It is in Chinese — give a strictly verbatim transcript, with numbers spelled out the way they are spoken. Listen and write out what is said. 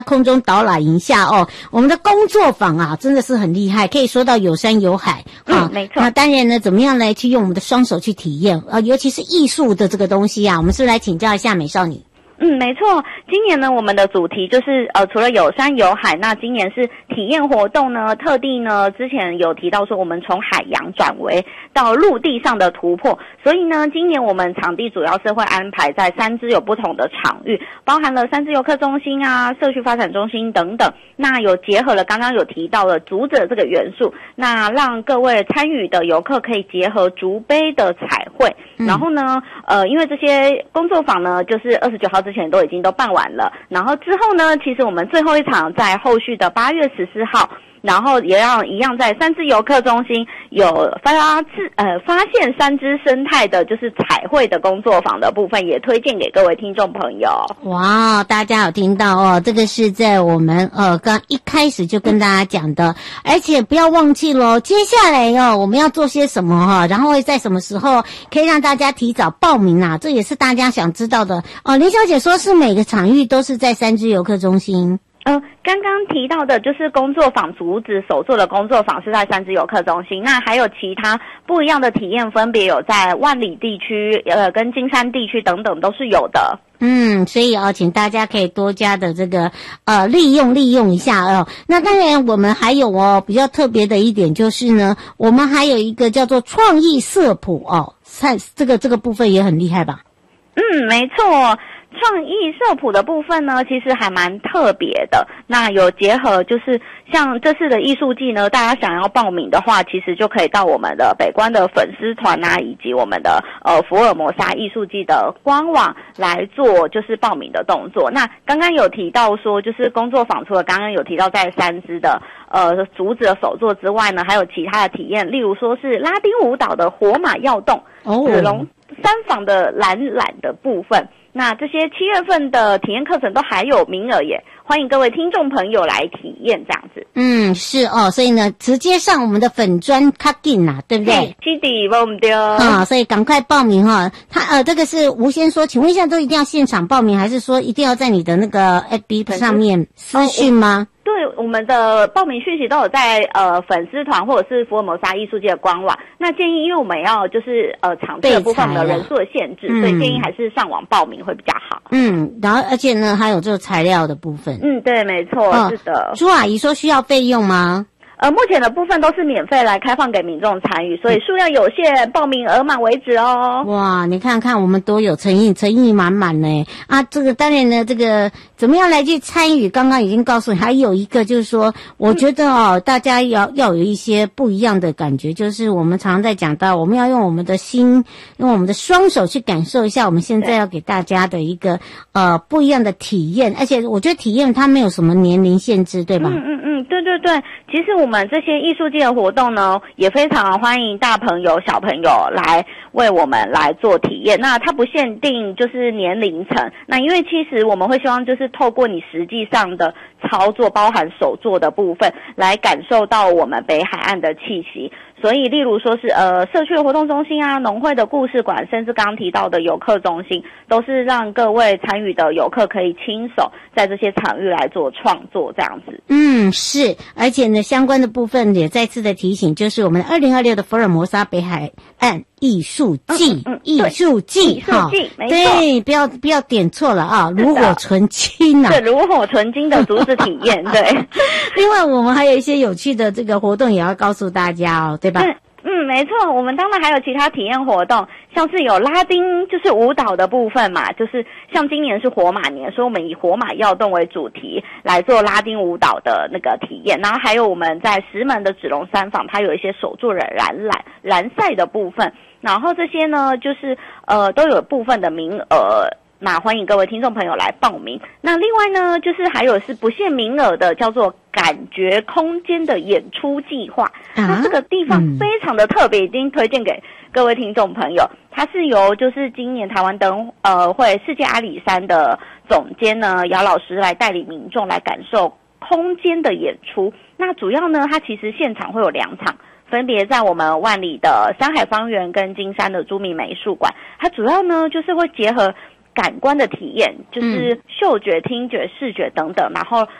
空中导览一下哦，我们的工作坊啊，真的是很厉害，可以说到有山有海啊、 嗯，没错。 那当然呢，怎么样来去用我们的双手去体验啊？尤其是艺术的这个东西啊，我们是不是来请教一下美少女？ 嗯，没错。今年呢，我们的主题就是呃，除了有山有海，那今年是体验活动呢，特地呢，之前有提到说我们从海洋转为到陆地上的突破，所以呢，今年我们场地主要是会安排在三支有不同的场域，包含了三支游客中心啊、社区发展中心等等。那有结合了刚刚有提到的竹子这个元素，那让各位参与的游客可以结合竹杯的彩绘，嗯、然后呢，呃，因为这些工作坊呢，就是二十九号之前都已经都办完了，然后之后呢，其实我们最后一场在后续的八月十四号。然后也让一样在三支游客中心有发自呃发现三支生态的，就是彩绘的工作坊的部分，也推荐给各位听众朋友。 哇，大家有听到哦？这个是在我们呃刚一开始就跟大家讲的，而且不要忘记咯，接下来哦我们要做些什么哈、哦，然后会在什么时候可以让大家提早报名啊？这也是大家想知道的哦。林小姐说是每个场域都是在三支游客中心。 呃，刚刚提到的就是工作坊竹子手作的工作坊是在三支游客中心，那还有其他不一样的体验，分别有在万里地区、呃跟金山地区等等都是有的。 嗯，所以哦，请大家可以多加的这个呃利用利用一下哦。那当然，我们还有哦比较特别的一点就是呢，我们还有一个叫做创意色谱哦，在这个这个部分也很厉害吧？ 嗯，没错。创意色谱的部分呢，其实还蛮特别的。那有结合，就是像这次的艺术季呢，大家想要报名的话，其实就可以到我们的北关的粉丝团啊，以及我们的呃福尔摩沙艺术季的官网来做就是报名的动作。那刚刚有提到说，就是工作坊除了刚刚有提到在三支的呃竹子的手作之外呢，还有其他的体验，例如说是拉丁舞蹈的火马跃动、 哦， 子龙三坊的懒懒的部分。那这些七月份的体验课程都还有名额耶，欢迎各位听众朋友来体验这样子。 嗯，是哦，所以呢，直接上我们的粉专卡进啦，对不对？ 是的，忘不掉啊，所以赶快报名哈、哦。他呃，这个是吴先说，请问一下，都一定要现场报名，还是说一定要在你的那个 F B 上面私讯吗？ 哦，对，我们的报名讯息都有在呃粉丝团或者是福尔摩沙艺术界的官网。那建议，因为我们要就是呃场地的部分的人数的限制，所以建议还是上网报名会比较好。 嗯，然后而且呢，还有这个材料的部分。 嗯，对，没错，哦、是的。 朱阿姨说需要费用吗？ 呃，目前的部分都是免费来开放给民众参与，所以数量有限，报名额满为止哦。 哇，你看看我们多有诚意，诚意满满呢！啊，这个当然呢，这个怎么样来去参与？刚刚已经告诉你，还有一个就是说，我觉得哦，嗯、大家要要有一些不一样的感觉，就是我们常常在讲到，我们要用我们的心，用我们的双手去感受一下我们现在要给大家的一个呃不一样的体验，而且我觉得体验它没有什么年龄限制，对吧？ 嗯嗯嗯，对对对，其实我。我们这些艺术季的活动呢，也非常欢迎大朋友小朋友来为我们来做体验。那它不限定就是年龄层，那因为其实我们会希望就是透过你实际上的操作，包含手作的部分，来感受到我们北海岸的气息。所以例如说是呃社区的活动中心啊、农会的故事馆，甚至刚刚提到的游客中心，都是让各位参与的游客可以亲手在这些场域来做创作这样子。 嗯，是，而且呢相关的部分也再次的提醒，就是我们二零二六的福尔摩沙北海岸艺术季， 嗯嗯、 艺术季哈， 对，不要不要点错了啊，炉火纯青啊， 对，炉火纯青的竹子体验，对。 另外我们还有一些有趣的这个活动也要告诉大家哦，对吧？ 嗯嗯，没错，我们当然还有其他体验活动，像是有拉丁就是舞蹈的部分嘛，就是像今年是火马年，所以我们以火马跃动为主题来做拉丁舞蹈的那个体验，然后还有我们在石门的子龙三坊，它有一些手作的蓝蓝蓝赛的部分，然后这些呢就是呃都有部分的名额。那欢迎各位听众朋友来报名。那另外呢，就是还有是不限名额的，叫做感觉空间的演出计划。啊、那这个地方非常的特别，已经推荐给各位听众朋友。它是由就是今年台湾灯呃会世界阿里山的总监呢姚老师来带领民众来感受空间的演出。那主要呢，它其实现场会有两场。分别在我们万里的山海方圆跟金山的朱銘美术馆，它主要呢就是会结合感官的体验，就是嗅觉、听觉、视觉等等，然后